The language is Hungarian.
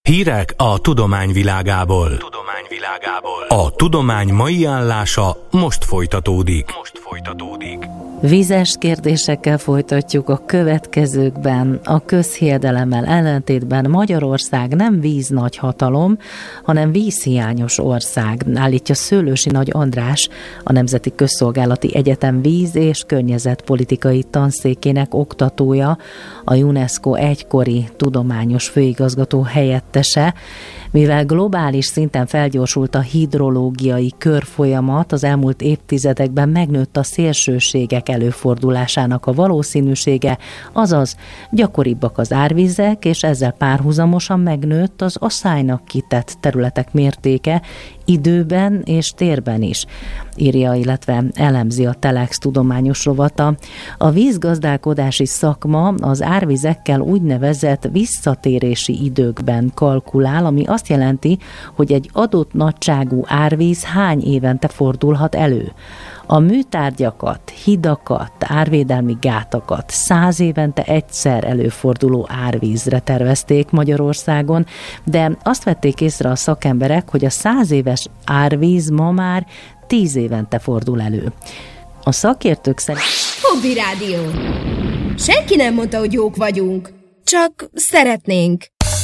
Hírek a tudomány világából. A tudomány mai állása most folytatódik. Vízes kérdésekkel folytatjuk a következőkben. A közhiedelemmel ellentétben Magyarország nem víznagyhatalom, hanem vízhiányos ország, állítja Szőlősi Nagy András, a Nemzeti Közszolgálati Egyetem víz- és környezetpolitikai tanszékének oktatója, a UNESCO egykori tudományos főigazgató helyettese. Mivel globális szinten felgyorsult a hidrológiai körfolyamat, az elmúlt évtizedekben megnőtt a szélsőségek előfordulásának a valószínűsége, azaz gyakoribbak az árvizek, és ezzel párhuzamosan megnőtt az aszálynak kitett területek mértéke időben és térben is, írja, illetve elemzi a Telex tudományos rovata. A vízgazdálkodási szakma az árvizekkel úgynevezett visszatérési időkben kalkulál, ami azt jelenti, hogy egy adott nagyságú árvíz hány évente fordulhat elő. A műtárgyakat, hidakat, árvédelmi gátakat 100 évente egyszer előforduló árvízre tervezték Magyarországon, de azt vették észre a szakemberek, hogy a 100 éves árvíz ma már 10 évente fordul elő. A szakértők szerint... Hobby Rádió. Senki nem mondta, hogy jók vagyunk, csak szeretnénk.